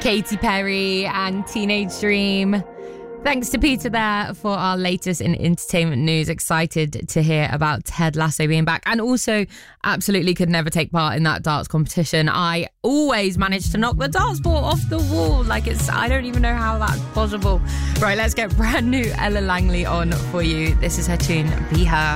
Katy Perry and Teenage Dream. Thanks to Peter there for our latest in entertainment news. Excited to hear about Ted Lasso being back, and also absolutely could never take part in that darts competition. I always manage to knock the darts ball off the wall. I don't even know how that's possible. Right, let's get brand new Ella Langley on for you. This is her tune, Be Her.